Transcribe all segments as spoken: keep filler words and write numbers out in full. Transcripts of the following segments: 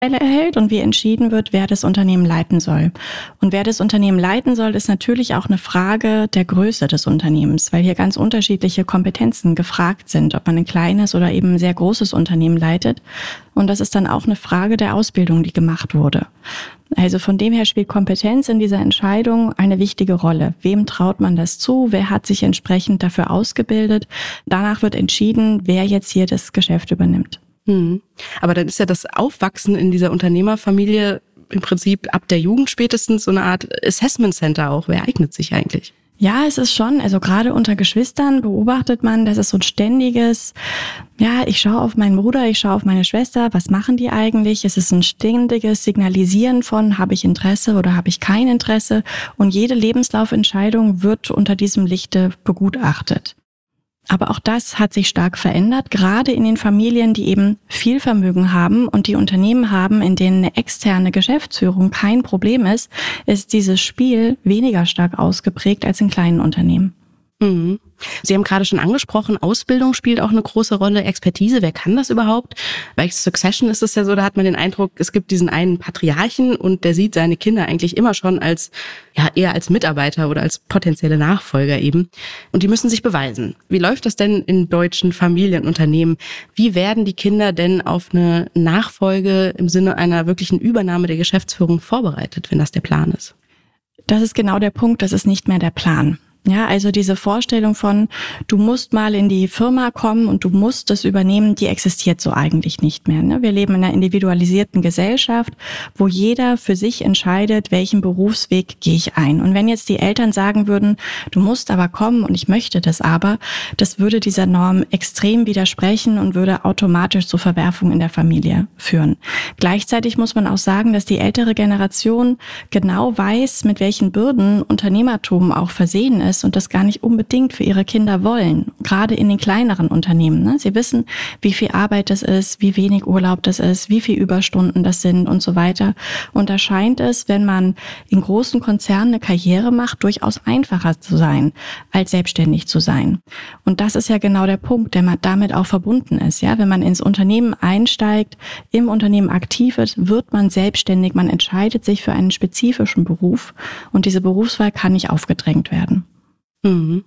erhält und wie entschieden wird, wer das Unternehmen leiten soll. Und wer das Unternehmen leiten soll, ist natürlich auch eine Frage der Größe des Unternehmens, weil hier ganz unterschiedliche Kompetenzen gefragt sind, ob man ein kleines oder eben ein sehr großes Unternehmen leitet. Und das ist dann auch eine Frage der Ausbildung, die gemacht wurde. Also von dem her spielt Kompetenz in dieser Entscheidung eine wichtige Rolle. Wem traut man das zu? Wer hat sich entsprechend dafür ausgebildet? Danach wird entschieden, wer jetzt hier das Geschäft übernimmt. Hm. Aber dann ist ja das Aufwachsen in dieser Unternehmerfamilie im Prinzip ab der Jugend spätestens so eine Art Assessment Center auch. Wer eignet sich eigentlich? Ja, es ist schon, also gerade unter Geschwistern beobachtet man, dass es so ein ständiges, ja, ich schaue auf meinen Bruder, ich schaue auf meine Schwester, was machen die eigentlich? Es ist ein ständiges Signalisieren von, habe ich Interesse oder habe ich kein Interesse? Und jede Lebenslaufentscheidung wird unter diesem Lichte begutachtet. Aber auch das hat sich stark verändert, gerade in den Familien, die eben viel Vermögen haben und die Unternehmen haben, in denen eine externe Geschäftsführung kein Problem ist, ist dieses Spiel weniger stark ausgeprägt als in kleinen Unternehmen. Mhm. Sie haben gerade schon angesprochen, Ausbildung spielt auch eine große Rolle, Expertise, wer kann das überhaupt? Bei Succession ist es ja so, da hat man den Eindruck, es gibt diesen einen Patriarchen und der sieht seine Kinder eigentlich immer schon als, ja, eher als Mitarbeiter oder als potenzielle Nachfolger eben. Und die müssen sich beweisen. Wie läuft das denn in deutschen Familienunternehmen? Wie werden die Kinder denn auf eine Nachfolge im Sinne einer wirklichen Übernahme der Geschäftsführung vorbereitet, wenn das der Plan ist? Das ist genau der Punkt, das ist nicht mehr der Plan. Ja, also diese Vorstellung von, du musst mal in die Firma kommen und du musst das übernehmen, die existiert so eigentlich nicht mehr. Ne? Wir leben in einer individualisierten Gesellschaft, wo jeder für sich entscheidet, welchen Berufsweg gehe ich ein. Und wenn jetzt die Eltern sagen würden, du musst aber kommen und ich möchte das aber, das würde dieser Norm extrem widersprechen und würde automatisch zu Verwerfung in der Familie führen. Gleichzeitig muss man auch sagen, dass die ältere Generation genau weiß, mit welchen Bürden Unternehmertum auch versehen ist und das gar nicht unbedingt für ihre Kinder wollen, gerade in den kleineren Unternehmen. Ne? Sie wissen, wie viel Arbeit das ist, wie wenig Urlaub das ist, wie viel Überstunden das sind und so weiter. Und da scheint es, wenn man in großen Konzernen eine Karriere macht, durchaus einfacher zu sein, als selbstständig zu sein. Und das ist ja genau der Punkt, der damit auch verbunden ist. Ja, wenn man ins Unternehmen einsteigt, im Unternehmen aktiv ist, wird man selbstständig, man entscheidet sich für einen spezifischen Beruf und diese Berufswahl kann nicht aufgedrängt werden. Mhm.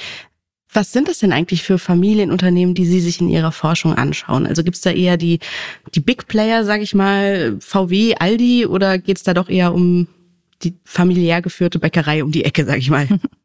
Was sind das denn eigentlich für Familienunternehmen, die Sie sich in Ihrer Forschung anschauen? Also gibt es da eher die, die Big Player, sag ich mal, V W, Aldi, oder geht es da doch eher um die familiär geführte Bäckerei um die Ecke, sag ich mal?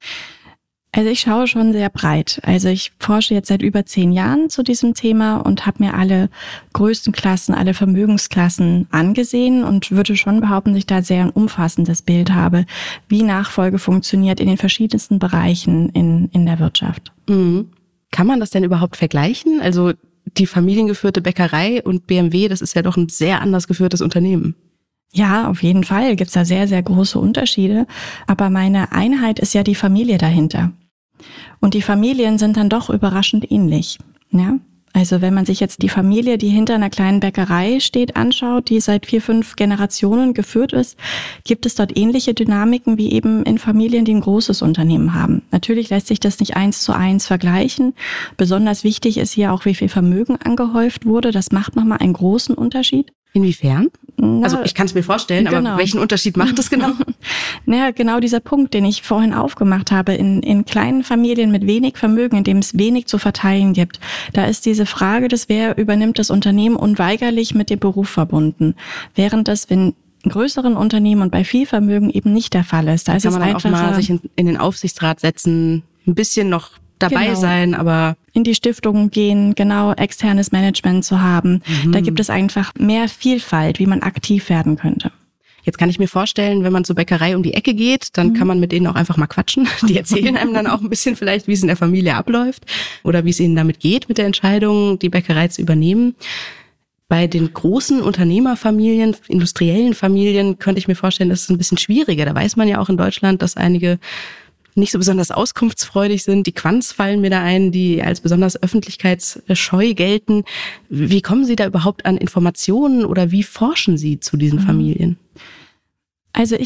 Also ich schaue schon sehr breit. Also ich forsche jetzt seit über zehn Jahren zu diesem Thema und habe mir alle größten Klassen, alle Vermögensklassen angesehen und würde schon behaupten, dass ich da sehr ein umfassendes Bild habe, wie Nachfolge funktioniert in den verschiedensten Bereichen in, in der Wirtschaft. Mhm. Kann man das denn überhaupt vergleichen? Also die familiengeführte Bäckerei und B M W, das ist ja doch ein sehr anders geführtes Unternehmen. Ja, auf jeden Fall gibt's da sehr, sehr große Unterschiede. Aber meine Einheit ist ja die Familie dahinter. Und die Familien sind dann doch überraschend ähnlich. Ja? Also wenn man sich jetzt die Familie, die hinter einer kleinen Bäckerei steht, anschaut, die seit vier, fünf Generationen geführt ist, gibt es dort ähnliche Dynamiken wie eben in Familien, die ein großes Unternehmen haben. Natürlich lässt sich das nicht eins zu eins vergleichen. Besonders wichtig ist hier auch, wie viel Vermögen angehäuft wurde. Das macht nochmal einen großen Unterschied. Inwiefern? Na, also ich kann es mir vorstellen, genau. Aber welchen Unterschied macht das genau? Naja, genau dieser Punkt, den ich vorhin aufgemacht habe. In, in kleinen Familien mit wenig Vermögen, in dem es wenig zu verteilen gibt, da ist diese Frage des, wer übernimmt das Unternehmen, unweigerlich mit dem Beruf verbunden. Während das, wenn in größeren Unternehmen und bei viel Vermögen eben nicht der Fall ist. Da ist kann es man dann einfach auch mal sich in, in den Aufsichtsrat setzen, ein bisschen noch dabei genau. sein, aber in die Stiftungen gehen, genau externes Management zu haben. Mhm. Da gibt es einfach mehr Vielfalt, wie man aktiv werden könnte. Jetzt kann ich mir vorstellen, wenn man zur Bäckerei um die Ecke geht, dann mhm. kann man mit denen auch einfach mal quatschen. Die erzählen einem dann auch ein bisschen vielleicht, wie es in der Familie abläuft oder wie es ihnen damit geht, mit der Entscheidung, die Bäckerei zu übernehmen. Bei den großen Unternehmerfamilien, industriellen Familien könnte ich mir vorstellen, das ist ein bisschen schwieriger. Da weiß man ja auch in Deutschland, dass einige nicht so besonders auskunftsfreudig sind. Die Quants fallen mir da ein, die als besonders öffentlichkeitsscheu gelten. Wie kommen Sie da überhaupt an Informationen oder wie forschen Sie zu diesen Familien? Also ich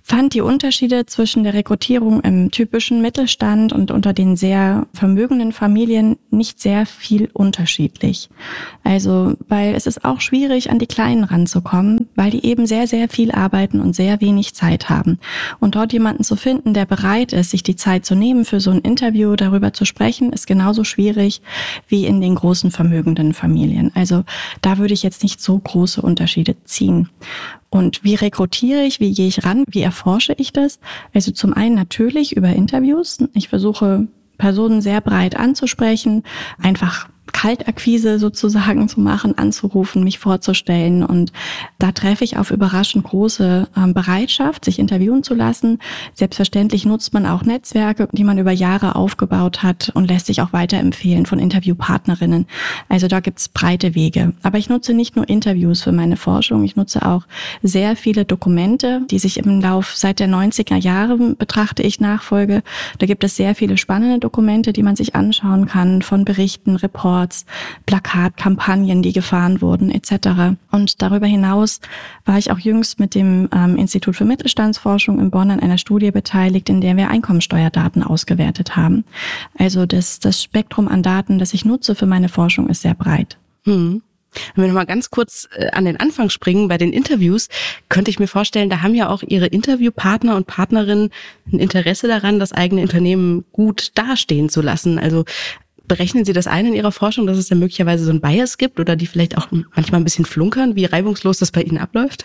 fand die Unterschiede zwischen der Rekrutierung im typischen Mittelstand und unter den sehr vermögenden Familien nicht sehr viel unterschiedlich. Also, weil es ist auch schwierig, an die Kleinen ranzukommen, weil die eben sehr, sehr viel arbeiten und sehr wenig Zeit haben. Und dort jemanden zu finden, der bereit ist, sich die Zeit zu nehmen, für so ein Interview darüber zu sprechen, ist genauso schwierig wie in den großen vermögenden Familien. Also da würde ich jetzt nicht so große Unterschiede ziehen. Und wie rekrutiere ich, wie gehe ich ran, wie erforsche ich das? Also zum einen natürlich über Interviews. Ich versuche, Personen sehr breit anzusprechen, einfach Kaltakquise sozusagen zu machen, anzurufen, mich vorzustellen. Und da treffe ich auf überraschend große ähm, Bereitschaft, sich interviewen zu lassen. Selbstverständlich nutzt man auch Netzwerke, die man über Jahre aufgebaut hat und lässt sich auch weiterempfehlen von Interviewpartnerinnen. Also da gibt's breite Wege. Aber ich nutze nicht nur Interviews für meine Forschung, ich nutze auch sehr viele Dokumente, die sich im Lauf seit der neunziger Jahre betrachte ich nachfolge. Da gibt es sehr viele spannende Dokumente, die man sich anschauen kann, von Berichten, Reports, Plakatkampagnen, die gefahren wurden, et cetera. Und darüber hinaus war ich auch jüngst mit dem ähm, Institut für Mittelstandsforschung in Bonn an einer Studie beteiligt, in der wir Einkommensteuerdaten ausgewertet haben. Also das, das Spektrum an Daten, das ich nutze für meine Forschung, ist sehr breit. Hm. Wenn wir noch mal ganz kurz an den Anfang springen, bei den Interviews, könnte ich mir vorstellen, da haben ja auch Ihre Interviewpartner und Partnerinnen ein Interesse daran, das eigene Unternehmen gut dastehen zu lassen. Also berechnen Sie das ein in Ihrer Forschung, dass es da möglicherweise so ein Bias gibt oder die vielleicht auch manchmal ein bisschen flunkern, wie reibungslos das bei Ihnen abläuft?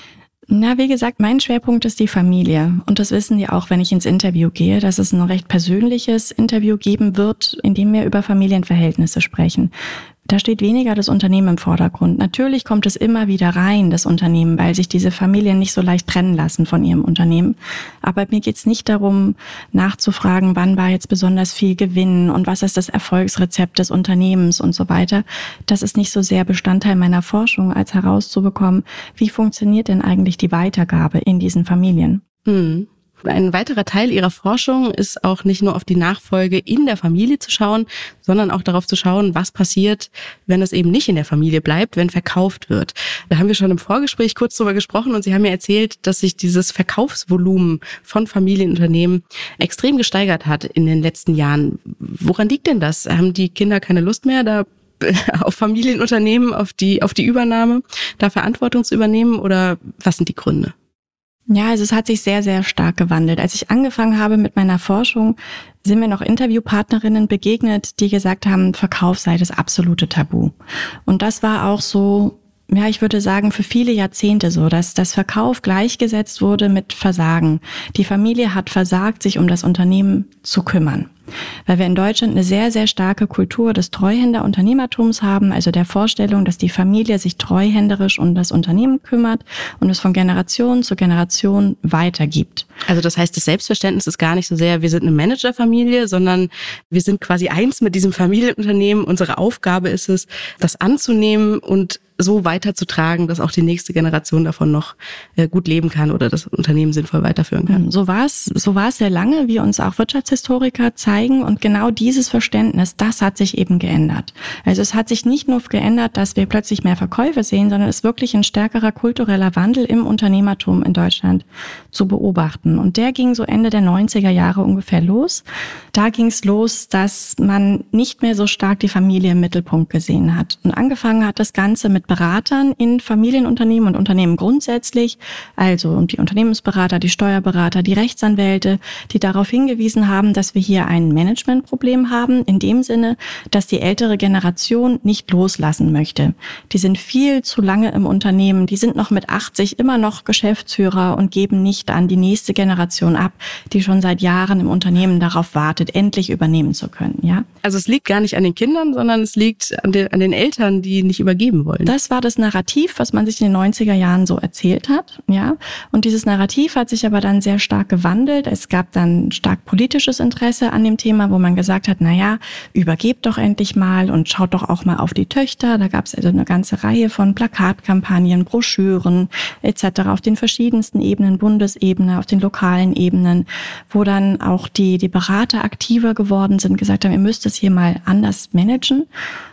Na, wie gesagt, mein Schwerpunkt ist die Familie. Und das wissen die auch, wenn ich ins Interview gehe, dass es ein recht persönliches Interview geben wird, in dem wir über Familienverhältnisse sprechen. Da steht weniger das Unternehmen im Vordergrund. Natürlich kommt es immer wieder rein, das Unternehmen, weil sich diese Familien nicht so leicht trennen lassen von ihrem Unternehmen. Aber mir geht es nicht darum, nachzufragen, wann war jetzt besonders viel Gewinn und was ist das Erfolgsrezept des Unternehmens und so weiter. Das ist nicht so sehr Bestandteil meiner Forschung, als herauszubekommen, wie funktioniert denn eigentlich die Weitergabe in diesen Familien. Hm. Ein weiterer Teil Ihrer Forschung ist auch nicht nur auf die Nachfolge in der Familie zu schauen, sondern auch darauf zu schauen, was passiert, wenn es eben nicht in der Familie bleibt, wenn verkauft wird. Da haben wir schon im Vorgespräch kurz drüber gesprochen und Sie haben mir erzählt, dass sich dieses Verkaufsvolumen von Familienunternehmen extrem gesteigert hat in den letzten Jahren. Woran liegt denn das? Haben die Kinder keine Lust mehr, da auf Familienunternehmen, auf die, auf die Übernahme, da Verantwortung zu übernehmen oder was sind die Gründe? Ja, also es hat sich sehr, sehr stark gewandelt. Als ich angefangen habe mit meiner Forschung, sind mir noch Interviewpartnerinnen begegnet, die gesagt haben, Verkauf sei das absolute Tabu. Und das war auch so, ja, ich würde sagen, für viele Jahrzehnte so, dass das Verkauf gleichgesetzt wurde mit Versagen. Die Familie hat versagt, sich um das Unternehmen zu kümmern. Weil wir in Deutschland eine sehr, sehr starke Kultur des Treuhänderunternehmertums haben, also der Vorstellung, dass die Familie sich treuhänderisch um das Unternehmen kümmert und es von Generation zu Generation weitergibt. Also das heißt, das Selbstverständnis ist gar nicht so sehr, wir sind eine Managerfamilie, sondern wir sind quasi eins mit diesem Familienunternehmen. Unsere Aufgabe ist es, das anzunehmen und so weiterzutragen, dass auch die nächste Generation davon noch gut leben kann oder das Unternehmen sinnvoll weiterführen kann. So war es, so war es sehr lange, wie uns auch Wirtschaftshistoriker zeigen. Und genau dieses Verständnis, das hat sich eben geändert. Also es hat sich nicht nur geändert, dass wir plötzlich mehr Verkäufe sehen, sondern es ist wirklich ein stärkerer kultureller Wandel im Unternehmertum in Deutschland zu beobachten. Und der ging so Ende der neunziger Jahre ungefähr los. Da ging es los, dass man nicht mehr so stark die Familie im Mittelpunkt gesehen hat. Und angefangen hat das Ganze mit Beratern in Familienunternehmen und Unternehmen grundsätzlich, also die Unternehmensberater, die Steuerberater, die Rechtsanwälte, die darauf hingewiesen haben, dass wir hier ein Managementproblem haben, in dem Sinne, dass die ältere Generation nicht loslassen möchte. Die sind viel zu lange im Unternehmen, die sind noch mit achtzig immer noch Geschäftsführer und geben nicht an die nächste Generation ab, die schon seit Jahren im Unternehmen darauf wartet, endlich übernehmen zu können. Ja? Also es liegt gar nicht an den Kindern, sondern es liegt an den, an den Eltern, die nicht übergeben wollen. Das war das Narrativ, was man sich in den neunziger Jahren so erzählt hat, ja. Und dieses Narrativ hat sich aber dann sehr stark gewandelt. Es gab dann stark politisches Interesse an dem Thema, wo man gesagt hat, na ja, übergebt doch endlich mal und schaut doch auch mal auf die Töchter. Da gab es also eine ganze Reihe von Plakatkampagnen, Broschüren et cetera auf den verschiedensten Ebenen, Bundesebene, auf den lokalen Ebenen, wo dann auch die die Berater aktiver geworden sind, gesagt haben, ihr müsst es hier mal anders managen.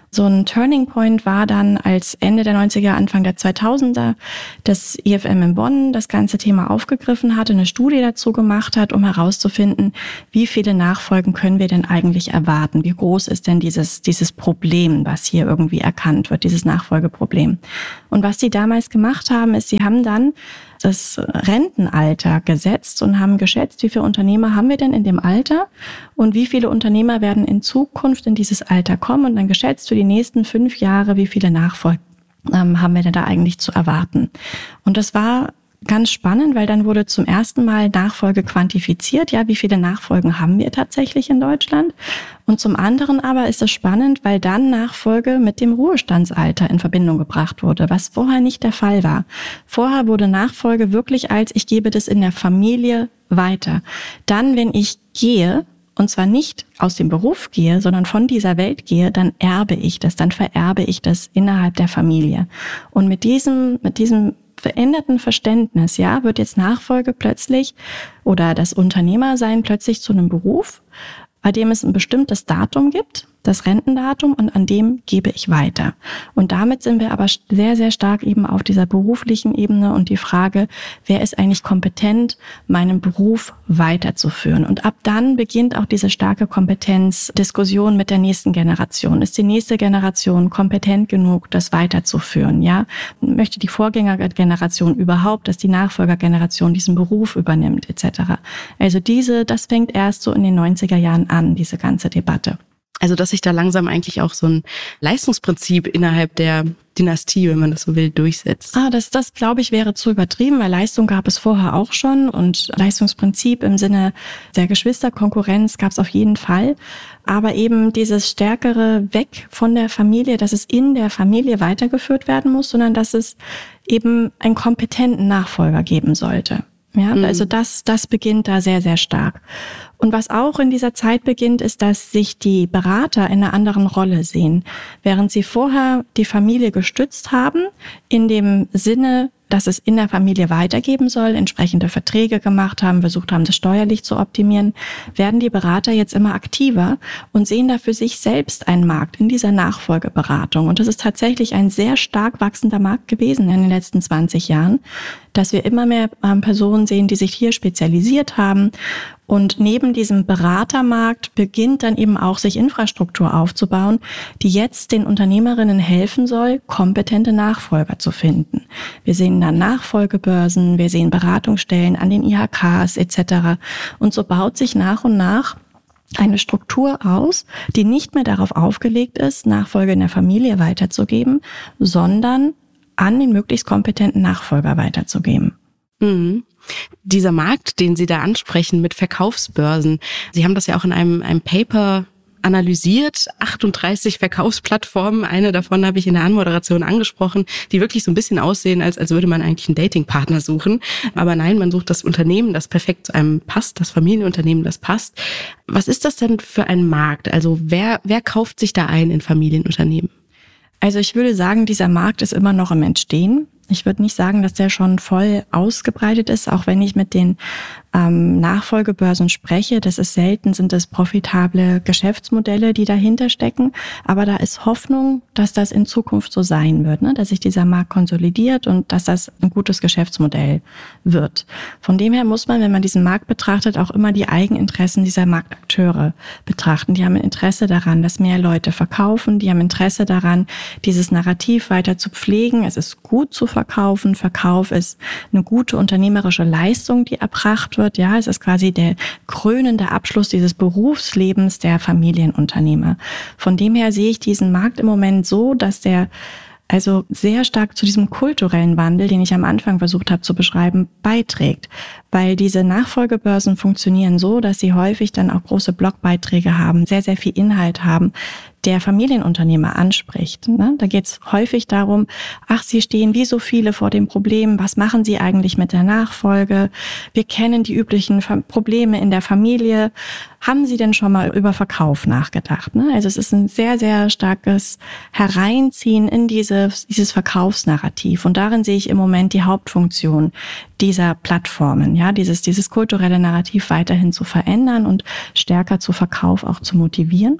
So ein Turning Point war dann, als Ende der neunziger, Anfang der zweitausender das I F M in Bonn das ganze Thema aufgegriffen hatte, eine Studie dazu gemacht hat, um herauszufinden, wie viele Nachfolgen können wir denn eigentlich erwarten? Wie groß ist denn dieses, dieses Problem, was hier irgendwie erkannt wird, dieses Nachfolgeproblem? Und was die damals gemacht haben, ist, sie haben dann das Rentenalter gesetzt und haben geschätzt, wie viele Unternehmer haben wir denn in dem Alter und wie viele Unternehmer werden in Zukunft in dieses Alter kommen und dann geschätzt für die nächsten fünf Jahre, wie viele Nachfolger ähm, haben wir denn da eigentlich zu erwarten. Und das war ganz spannend, weil dann wurde zum ersten Mal Nachfolge quantifiziert. Ja, wie viele Nachfolgen haben wir tatsächlich in Deutschland? Und zum anderen aber ist es spannend, weil dann Nachfolge mit dem Ruhestandsalter in Verbindung gebracht wurde, was vorher nicht der Fall war. Vorher wurde Nachfolge wirklich als, ich gebe das in der Familie weiter. Dann, wenn ich gehe, und zwar nicht aus dem Beruf gehe, sondern von dieser Welt gehe, dann erbe ich das, dann vererbe ich das innerhalb der Familie. Und mit diesem, mit diesem veränderten Verständnis, ja, wird jetzt Nachfolge plötzlich oder das Unternehmersein plötzlich zu einem Beruf, bei dem es ein bestimmtes Datum gibt, das Rentendatum, und an dem gebe ich weiter. Und damit sind wir aber sehr, sehr stark eben auf dieser beruflichen Ebene und die Frage, wer ist eigentlich kompetent, meinen Beruf weiterzuführen? Und ab dann beginnt auch diese starke Kompetenzdiskussion mit der nächsten Generation. Ist die nächste Generation kompetent genug, das weiterzuführen? Ja, möchte die Vorgängergeneration überhaupt, dass die Nachfolgergeneration diesen Beruf übernimmt, et cetera. Also diese, das fängt erst so in den neunziger Jahren an, diese ganze Debatte. Also, dass sich da langsam eigentlich auch so ein Leistungsprinzip innerhalb der Dynastie, wenn man das so will, durchsetzt. Ah, das, das glaube ich, wäre zu übertrieben, weil Leistung gab es vorher auch schon und Leistungsprinzip im Sinne der Geschwisterkonkurrenz gab es auf jeden Fall. Aber eben dieses stärkere Weg von der Familie, dass es in der Familie weitergeführt werden muss, sondern dass es eben einen kompetenten Nachfolger geben sollte. Ja, mhm. Also das, das beginnt da sehr, sehr stark. Und was auch in dieser Zeit beginnt, ist, dass sich die Berater in einer anderen Rolle sehen. Während sie vorher die Familie gestützt haben, in dem Sinne, dass es in der Familie weitergeben soll, entsprechende Verträge gemacht haben, versucht haben, das steuerlich zu optimieren, werden die Berater jetzt immer aktiver und sehen da für sich selbst einen Markt in dieser Nachfolgeberatung. Und das ist tatsächlich ein sehr stark wachsender Markt gewesen in den letzten zwanzig Jahren, dass wir immer mehr Personen sehen, die sich hier spezialisiert haben. Und neben diesem Beratermarkt beginnt dann eben auch sich Infrastruktur aufzubauen, die jetzt den Unternehmerinnen helfen soll, kompetente Nachfolger zu finden. Wir sehen dann Nachfolgebörsen, wir sehen Beratungsstellen an den I H Ks et cetera. Und so baut sich nach und nach eine Struktur aus, die nicht mehr darauf aufgelegt ist, Nachfolge in der Familie weiterzugeben, sondern an den möglichst kompetenten Nachfolger weiterzugeben. Mhm. Dieser Markt, den Sie da ansprechen mit Verkaufsbörsen, Sie haben das ja auch in einem, einem Paper analysiert, achtunddreißig Verkaufsplattformen, eine davon habe ich in der Anmoderation angesprochen, die wirklich so ein bisschen aussehen, als, als würde man eigentlich einen Datingpartner suchen. Aber nein, man sucht das Unternehmen, das perfekt zu einem passt, das Familienunternehmen, das passt. Was ist das denn für ein Markt? Also wer, wer kauft sich da ein in Familienunternehmen? Also ich würde sagen, dieser Markt ist immer noch im Entstehen. Ich würde nicht sagen, dass der schon voll ausgebreitet ist, auch wenn ich mit den ähm, Nachfolgebörsen spreche. Das ist selten, sind es profitable Geschäftsmodelle, die dahinter stecken. Aber da ist Hoffnung, dass das in Zukunft so sein wird, ne? Dass sich dieser Markt konsolidiert und dass das ein gutes Geschäftsmodell wird. Von dem her muss man, wenn man diesen Markt betrachtet, auch immer die Eigeninteressen dieser Marktakteure betrachten. Die haben ein Interesse daran, dass mehr Leute verkaufen. Die haben Interesse daran, dieses Narrativ weiter zu pflegen. Es ist gut zu verkaufen. Verkauf ist eine gute unternehmerische Leistung, die erbracht wird. Ja, es ist quasi der krönende Abschluss dieses Berufslebens der Familienunternehmer. Von dem her sehe ich diesen Markt im Moment so, dass der also sehr stark zu diesem kulturellen Wandel, den ich am Anfang versucht habe zu beschreiben, beiträgt. Weil diese Nachfolgebörsen funktionieren so, dass sie häufig dann auch große Blogbeiträge haben, sehr, sehr viel Inhalt haben, der Familienunternehmer anspricht. Ne? Da geht es häufig darum, ach, Sie stehen wie so viele vor dem Problem, was machen Sie eigentlich mit der Nachfolge? Wir kennen die üblichen Probleme in der Familie. Haben Sie denn schon mal über Verkauf nachgedacht? Ne? Also es ist ein sehr, sehr starkes Hereinziehen in dieses, dieses Verkaufsnarrativ. Und darin sehe ich im Moment die Hauptfunktion dieser Plattformen, ja, dieses, dieses kulturelle Narrativ weiterhin zu verändern und stärker zu Verkauf auch zu motivieren.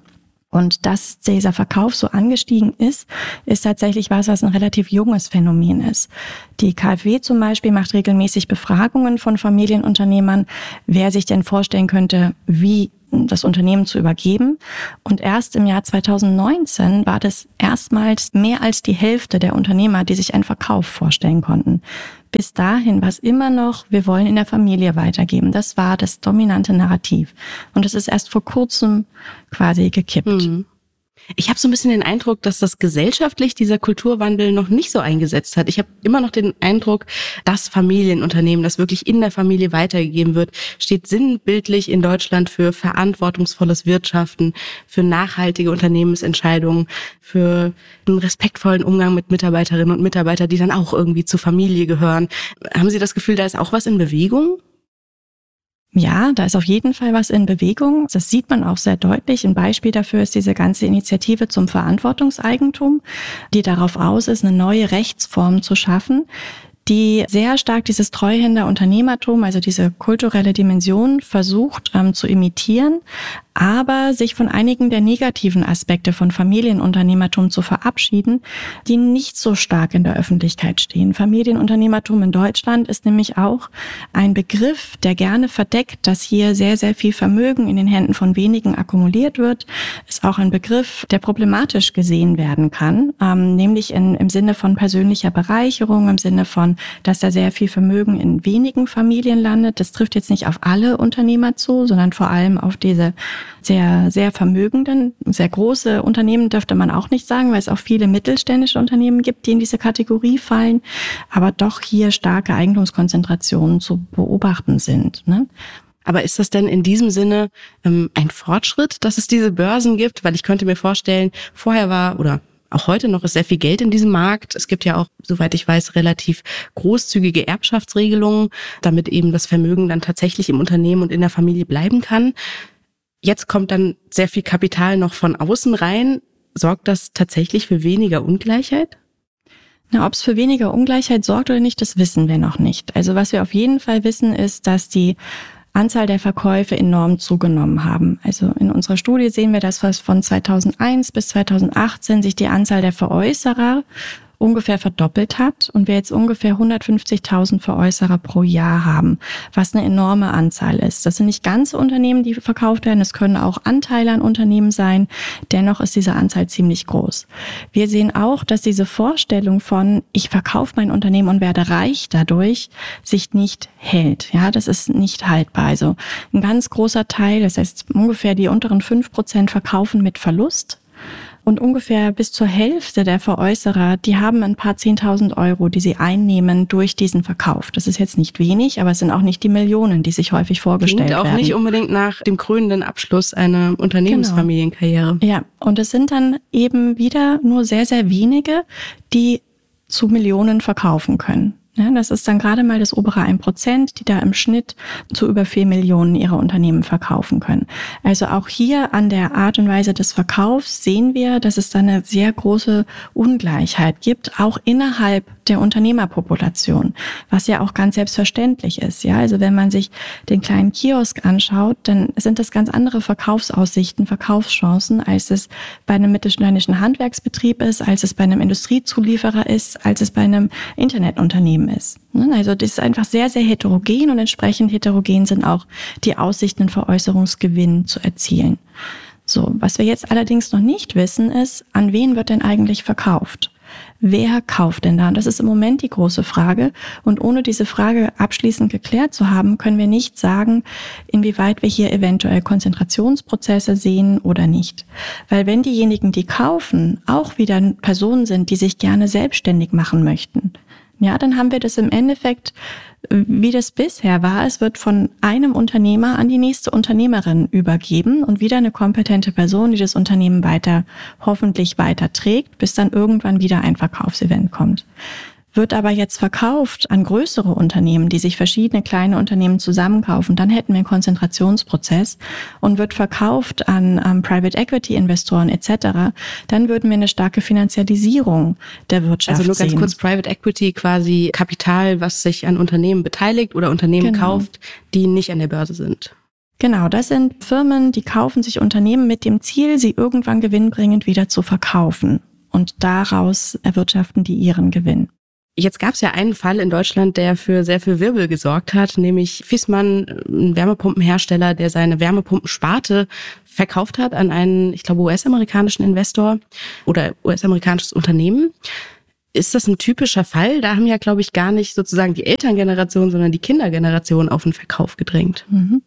Und dass dieser Verkauf so angestiegen ist, ist tatsächlich was, was ein relativ junges Phänomen ist. Die KfW zum Beispiel macht regelmäßig Befragungen von Familienunternehmern, wer sich denn vorstellen könnte, wie das Unternehmen zu übergeben. Und erst im Jahr zweitausendneunzehn war das erstmals mehr als die Hälfte der Unternehmer, die sich einen Verkauf vorstellen konnten. Bis dahin war es immer noch, wir wollen in der Familie weitergeben. Das war das dominante Narrativ. Und es ist erst vor kurzem quasi gekippt. Mhm. Ich habe so ein bisschen den Eindruck, dass das gesellschaftlich dieser Kulturwandel noch nicht so eingesetzt hat. Ich habe immer noch den Eindruck, das Familienunternehmen, das wirklich in der Familie weitergegeben wird, steht sinnbildlich in Deutschland für verantwortungsvolles Wirtschaften, für nachhaltige Unternehmensentscheidungen, für einen respektvollen Umgang mit Mitarbeiterinnen und Mitarbeitern, die dann auch irgendwie zur Familie gehören. Haben Sie das Gefühl, da ist auch was in Bewegung? Ja, da ist auf jeden Fall was in Bewegung. Das sieht man auch sehr deutlich. Ein Beispiel dafür ist diese ganze Initiative zum Verantwortungseigentum, die darauf aus ist, eine neue Rechtsform zu schaffen, die sehr stark dieses Treuhänder-Unternehmertum, also diese kulturelle Dimension, versucht ähm, zu imitieren, aber sich von einigen der negativen Aspekte von Familienunternehmertum zu verabschieden, die nicht so stark in der Öffentlichkeit stehen. Familienunternehmertum in Deutschland ist nämlich auch ein Begriff, der gerne verdeckt, dass hier sehr, sehr viel Vermögen in den Händen von wenigen akkumuliert wird. Ist auch ein Begriff, der problematisch gesehen werden kann, ähm, nämlich in, im Sinne von persönlicher Bereicherung, im Sinne von, dass da sehr viel Vermögen in wenigen Familien landet. Das trifft jetzt nicht auf alle Unternehmer zu, sondern vor allem auf diese sehr, sehr vermögenden, sehr große Unternehmen dürfte man auch nicht sagen, weil es auch viele mittelständische Unternehmen gibt, die in diese Kategorie fallen, aber doch hier starke Eigentumskonzentrationen zu beobachten sind, ne? Aber ist das denn in diesem Sinne ähm, ein Fortschritt, dass es diese Börsen gibt? Weil ich könnte mir vorstellen, vorher war oder auch heute noch ist sehr viel Geld in diesem Markt. Es gibt ja auch, soweit ich weiß, relativ großzügige Erbschaftsregelungen, damit eben das Vermögen dann tatsächlich im Unternehmen und in der Familie bleiben kann. Jetzt kommt dann sehr viel Kapital noch von außen rein. Sorgt das tatsächlich für weniger Ungleichheit? Na, ob es für weniger Ungleichheit sorgt oder nicht, das wissen wir noch nicht. Also was wir auf jeden Fall wissen, ist, dass die Anzahl der Verkäufe enorm zugenommen haben. Also in unserer Studie sehen wir, dass von zweitausendeins bis zweitausendachtzehn sich die Anzahl der Veräußerer ungefähr verdoppelt hat und wir jetzt ungefähr hundertfünfzigtausend Veräußerer pro Jahr haben, was eine enorme Anzahl ist. Das sind nicht ganze Unternehmen, die verkauft werden, es können auch Anteile an Unternehmen sein, dennoch ist diese Anzahl ziemlich groß. Wir sehen auch, dass diese Vorstellung von, ich verkaufe mein Unternehmen und werde reich dadurch, sich nicht hält. Ja, das ist nicht haltbar. Also ein ganz großer Teil, das heißt ungefähr die unteren fünf Prozent verkaufen mit Verlust. Und ungefähr bis zur Hälfte der Veräußerer, die haben ein paar zehntausend Euro, die sie einnehmen durch diesen Verkauf. Das ist jetzt nicht wenig, aber es sind auch nicht die Millionen, die sich häufig vorgestellt werden. Klingt auch nicht unbedingt nach dem krönenden Abschluss einer Unternehmensfamilienkarriere. Genau. Ja, und es sind dann eben wieder nur sehr, sehr wenige, die zu Millionen verkaufen können. Ja, das ist dann gerade mal das obere ein Prozent, die da im Schnitt zu über vier Millionen ihre Unternehmen verkaufen können. Also auch hier an der Art und Weise des Verkaufs sehen wir, dass es da eine sehr große Ungleichheit gibt, auch innerhalb der Unternehmerpopulation, was ja auch ganz selbstverständlich ist. Ja, also wenn man sich den kleinen Kiosk anschaut, dann sind das ganz andere Verkaufsaussichten, Verkaufschancen, als es bei einem mittelständischen Handwerksbetrieb ist, als es bei einem Industriezulieferer ist, als es bei einem Internetunternehmen ist. Also das ist einfach sehr, sehr heterogen und entsprechend heterogen sind auch die Aussichten, einen Veräußerungsgewinn zu erzielen. So, was wir jetzt allerdings noch nicht wissen, ist, an wen wird denn eigentlich verkauft? Wer kauft denn da? Und das ist im Moment die große Frage. Und ohne diese Frage abschließend geklärt zu haben, können wir nicht sagen, inwieweit wir hier eventuell Konzentrationsprozesse sehen oder nicht. Weil wenn diejenigen, die kaufen, auch wieder Personen sind, die sich gerne selbstständig machen möchten, ja, dann haben wir das im Endeffekt, wie das bisher war. Es wird von einem Unternehmer an die nächste Unternehmerin übergeben und wieder eine kompetente Person, die das Unternehmen weiter, hoffentlich weiter trägt, bis dann irgendwann wieder ein Verkaufsevent kommt. Wird aber jetzt verkauft an größere Unternehmen, die sich verschiedene kleine Unternehmen zusammenkaufen, dann hätten wir einen Konzentrationsprozess und wird verkauft an ähm, Private Equity Investoren et cetera, dann würden wir eine starke Finanzialisierung der Wirtschaft sehen. Also nur ganz kurz, Private Equity quasi Kapital, was sich an Unternehmen beteiligt oder Unternehmen genau. kauft, die nicht an der Börse sind. Genau, das sind Firmen, die kaufen sich Unternehmen mit dem Ziel, sie irgendwann gewinnbringend wieder zu verkaufen. Und daraus erwirtschaften die ihren Gewinn. Jetzt gab es ja einen Fall in Deutschland, der für sehr viel Wirbel gesorgt hat, nämlich Viessmann, ein Wärmepumpenhersteller, der seine Wärmepumpensparte verkauft hat an einen, ich glaube, U S-amerikanischen Investor oder U S-amerikanisches Unternehmen. Ist das ein typischer Fall? Da haben ja, glaube ich, gar nicht sozusagen die Elterngeneration, sondern die Kindergeneration auf den Verkauf gedrängt. Mhm.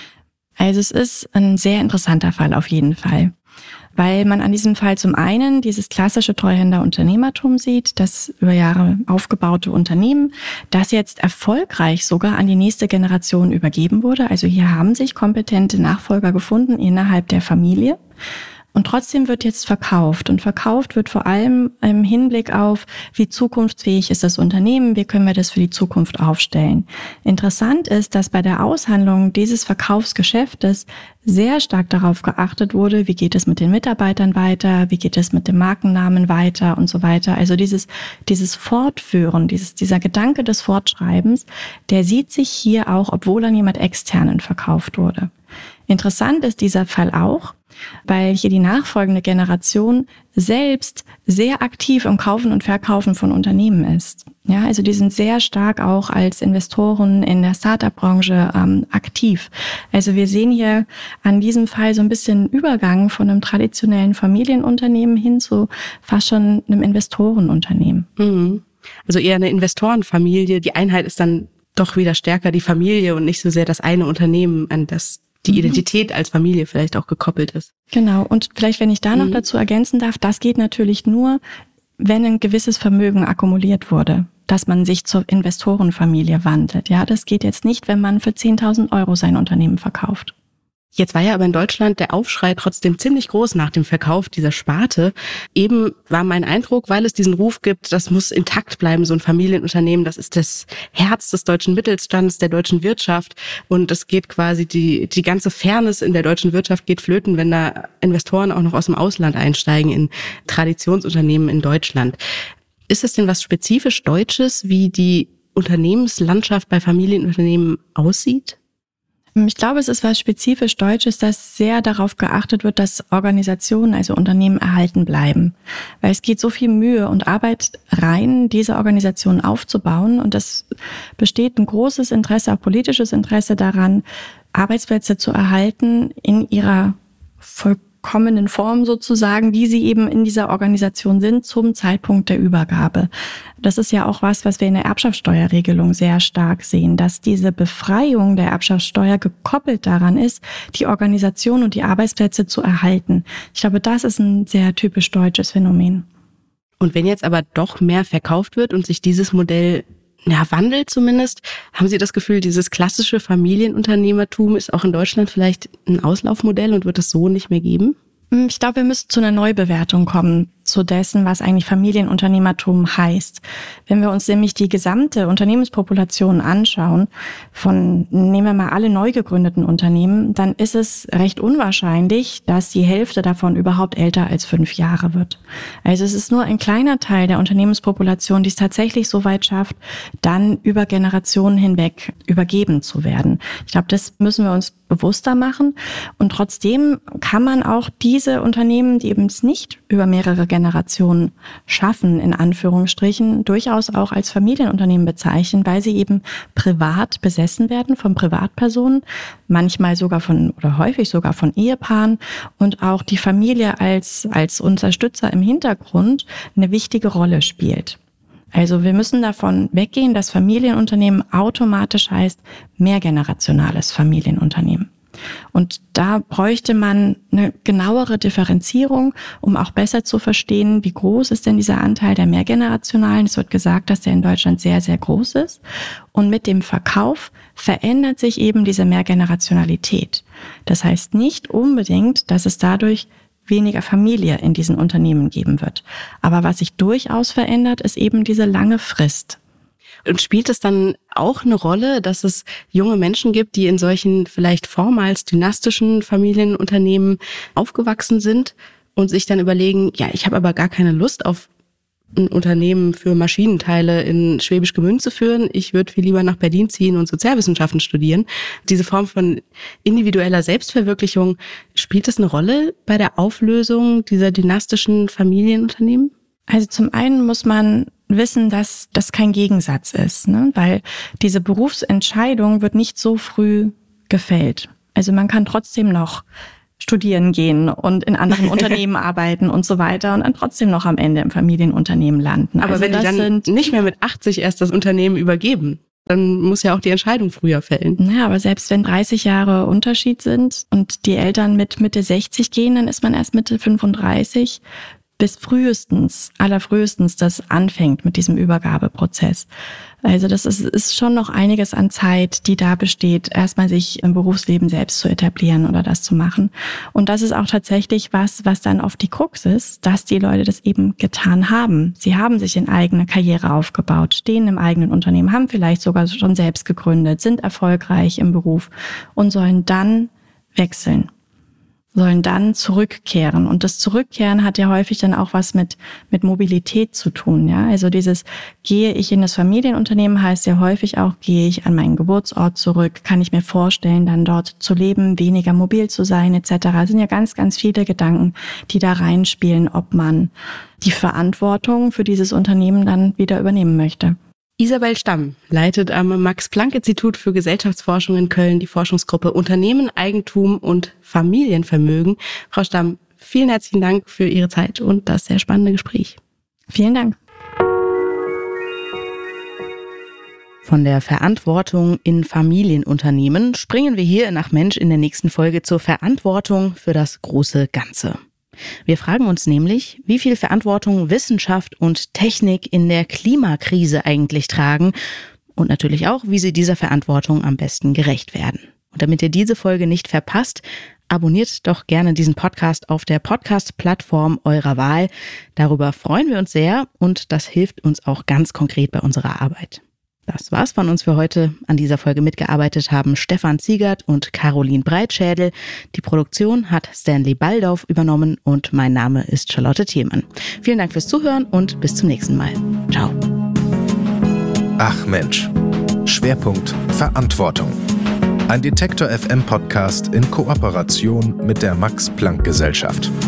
Also es ist ein sehr interessanter Fall auf jeden Fall, weil man an diesem Fall zum einen dieses klassische Treuhänder-Unternehmertum sieht, das über Jahre aufgebaute Unternehmen, das jetzt erfolgreich sogar an die nächste Generation übergeben wurde. Also hier haben sich kompetente Nachfolger gefunden innerhalb der Familie. Und trotzdem wird jetzt verkauft. Und verkauft wird vor allem im Hinblick auf, wie zukunftsfähig ist das Unternehmen, wie können wir das für die Zukunft aufstellen. Interessant ist, dass bei der Aushandlung dieses Verkaufsgeschäftes sehr stark darauf geachtet wurde, wie geht es mit den Mitarbeitern weiter, wie geht es mit dem Markennamen weiter und so weiter. Also dieses, dieses Fortführen, dieses, dieser Gedanke des Fortschreibens, der sieht sich hier auch, obwohl an jemand Externen verkauft wurde. Interessant ist dieser Fall auch, weil hier die nachfolgende Generation selbst sehr aktiv im Kaufen und Verkaufen von Unternehmen ist. Ja, also die sind sehr stark auch als Investoren in der Start-up-Branche ähm, aktiv. Also wir sehen hier an diesem Fall so ein bisschen Übergang von einem traditionellen Familienunternehmen hin zu fast schon einem Investorenunternehmen. Mhm. Also eher eine Investorenfamilie. Die Einheit ist dann doch wieder stärker die Familie und nicht so sehr das eine Unternehmen, an das die Identität als Familie vielleicht auch gekoppelt ist. Genau. Und vielleicht, wenn ich da noch Mhm. dazu ergänzen darf, das geht natürlich nur, wenn ein gewisses Vermögen akkumuliert wurde, dass man sich zur Investorenfamilie wandelt. Ja, das geht jetzt nicht, wenn man für zehntausend Euro sein Unternehmen verkauft. Jetzt war ja aber in Deutschland der Aufschrei trotzdem ziemlich groß nach dem Verkauf dieser Sparte. Eben war mein Eindruck, weil es diesen Ruf gibt, das muss intakt bleiben, so ein Familienunternehmen, das ist das Herz des deutschen Mittelstands, der deutschen Wirtschaft. Und es geht quasi, die, die ganze Fairness in der deutschen Wirtschaft geht flöten, wenn da Investoren auch noch aus dem Ausland einsteigen in Traditionsunternehmen in Deutschland. Ist es denn was spezifisch Deutsches, wie die Unternehmenslandschaft bei Familienunternehmen aussieht? Ich glaube, es ist was spezifisch Deutsches, dass sehr darauf geachtet wird, dass Organisationen, also Unternehmen, erhalten bleiben. Weil es geht so viel Mühe und Arbeit rein, diese Organisationen aufzubauen. Und es besteht ein großes Interesse, auch politisches Interesse daran, Arbeitsplätze zu erhalten in ihrer vollkommenen Form sozusagen, wie sie eben in dieser Organisation sind zum Zeitpunkt der Übergabe. Das ist ja auch was, was wir in der Erbschaftssteuerregelung sehr stark sehen, dass diese Befreiung der Erbschaftssteuer gekoppelt daran ist, die Organisation und die Arbeitsplätze zu erhalten. Ich glaube, das ist ein sehr typisch deutsches Phänomen. Und wenn jetzt aber doch mehr verkauft wird und sich dieses Modell ja, wandelt zumindest, haben Sie das Gefühl, dieses klassische Familienunternehmertum ist auch in Deutschland vielleicht ein Auslaufmodell und wird es so nicht mehr geben? Ich glaube, wir müssen zu einer Neubewertung kommen, zu dessen, was eigentlich Familienunternehmertum heißt. Wenn wir uns nämlich die gesamte Unternehmenspopulation anschauen, von, nehmen wir mal alle neu gegründeten Unternehmen, dann ist es recht unwahrscheinlich, dass die Hälfte davon überhaupt älter als fünf Jahre wird. Also es ist nur ein kleiner Teil der Unternehmenspopulation, die es tatsächlich so weit schafft, dann über Generationen hinweg übergeben zu werden. Ich glaube, das müssen wir uns bewusster machen. Und trotzdem kann man auch diese Unternehmen, die eben es nicht über mehrere Generationen schaffen, in Anführungsstrichen, durchaus auch als Familienunternehmen bezeichnen, weil sie eben privat besessen werden von Privatpersonen, manchmal sogar von oder häufig sogar von Ehepaaren und auch die Familie als, als Unterstützer im Hintergrund eine wichtige Rolle spielt. Also wir müssen davon weggehen, dass Familienunternehmen automatisch heißt mehrgenerationales Familienunternehmen. Und da bräuchte man eine genauere Differenzierung, um auch besser zu verstehen, wie groß ist denn dieser Anteil der mehrgenerationalen. Es wird gesagt, dass der in Deutschland sehr, sehr groß ist. Und mit dem Verkauf verändert sich eben diese Mehrgenerationalität. Das heißt nicht unbedingt, dass es dadurch weniger Familie in diesen Unternehmen geben wird. Aber was sich durchaus verändert, ist eben diese lange Frist. Und spielt es dann auch eine Rolle, dass es junge Menschen gibt, die in solchen vielleicht vormals dynastischen Familienunternehmen aufgewachsen sind und sich dann überlegen, ja, ich habe aber gar keine Lust auf ein Unternehmen für Maschinenteile in Schwäbisch Gmünd zu führen. Ich würde viel lieber nach Berlin ziehen und Sozialwissenschaften studieren. Diese Form von individueller Selbstverwirklichung, spielt das eine Rolle bei der Auflösung dieser dynastischen Familienunternehmen? Also zum einen muss man wissen, dass das kein Gegensatz ist, ne? Weil diese Berufsentscheidung wird nicht so früh gefällt. Also man kann trotzdem noch studieren gehen und in anderen Unternehmen arbeiten und so weiter und dann trotzdem noch am Ende im Familienunternehmen landen. Aber also wenn die dann sind, nicht mehr mit achtzig erst das Unternehmen übergeben, dann muss ja auch die Entscheidung früher fällen. Naja, aber selbst wenn dreißig Jahre Unterschied sind und die Eltern mit Mitte sechzig gehen, dann ist man erst Mitte fünfunddreißig, bis frühestens, allerfrühestens das anfängt mit diesem Übergabeprozess. Also das ist, ist schon noch einiges an Zeit, die da besteht, erstmal sich im Berufsleben selbst zu etablieren oder das zu machen. Und das ist auch tatsächlich was, was dann auf die Krux ist, dass die Leute das eben getan haben. Sie haben sich in eigene Karriere aufgebaut, stehen im eigenen Unternehmen, haben vielleicht sogar schon selbst gegründet, sind erfolgreich im Beruf und sollen dann wechseln. sollen dann zurückkehren. Und das Zurückkehren hat ja häufig dann auch was mit mit Mobilität zu tun. Ja, also dieses gehe ich in das Familienunternehmen heißt ja häufig auch, gehe ich an meinen Geburtsort zurück, kann ich mir vorstellen, dann dort zu leben, weniger mobil zu sein et cetera. Das sind ja ganz, ganz viele Gedanken, die da reinspielen, ob man die Verantwortung für dieses Unternehmen dann wieder übernehmen möchte. Isabel Stamm leitet am Max-Planck-Institut für Gesellschaftsforschung in Köln die Forschungsgruppe Unternehmen, Eigentum und Familienvermögen. Frau Stamm, vielen herzlichen Dank für Ihre Zeit und das sehr spannende Gespräch. Vielen Dank. Von der Verantwortung in Familienunternehmen springen wir hier in Ach Mensch in der nächsten Folge zur Verantwortung für das große Ganze. Wir fragen uns nämlich, wie viel Verantwortung Wissenschaft und Technik in der Klimakrise eigentlich tragen und natürlich auch, wie sie dieser Verantwortung am besten gerecht werden. Und damit ihr diese Folge nicht verpasst, abonniert doch gerne diesen Podcast auf der Podcast-Plattform eurer Wahl. Darüber freuen wir uns sehr und das hilft uns auch ganz konkret bei unserer Arbeit. Das war's von uns für heute. An dieser Folge mitgearbeitet haben Stefan Ziegert und Caroline Breitschädel. Die Produktion hat Stanley Baldauf übernommen und mein Name ist Charlotte Thielmann. Vielen Dank fürs Zuhören und bis zum nächsten Mal. Ciao. Ach Mensch. Schwerpunkt Verantwortung. Ein Detektor F M Podcast in Kooperation mit der Max-Planck-Gesellschaft.